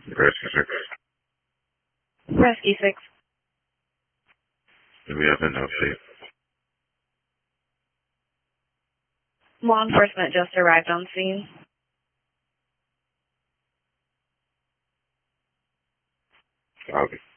Rescue 6. Rescue 6. Do we have an update? Law enforcement just arrived on scene. Copy.